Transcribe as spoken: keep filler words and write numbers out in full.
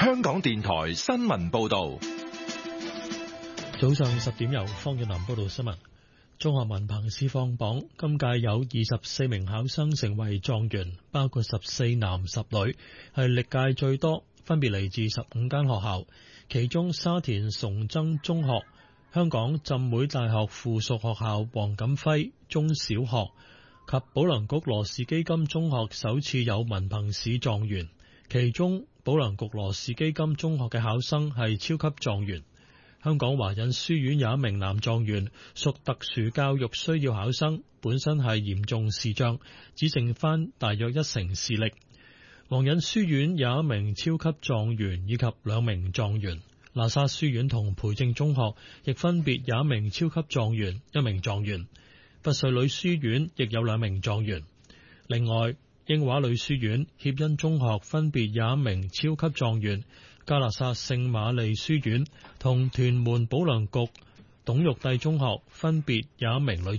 香港電台新聞報道。 早上十點由方遠南報道新聞。中學文憑試放榜，今屆有二十四名考生成為狀元，包括十四男十女，係歷屆最多，分別嚟自十五間學校。其中沙田崇真中學、香港浸會大學附屬學校黃錦輝中小學及保良局羅氏基金中學首次有文憑試狀元。其中保良局羅氏基金中學嘅考生係超級狀元。香港華仁書院有一名男狀元，屬特殊教育需要考生，本身係嚴重視障，只剩翻大約一成視力。皇仁書院有一名超級狀元以及兩名狀元。喇沙書院同培正中學亦分別有一名超級狀元、一名狀元。拔萃女書院亦有兩名狀元。另外，英華女書院、協恩中學分別有一名超級狀元。加勒薩聖瑪利書院同屯門保良局董玉帝中學分別有一名女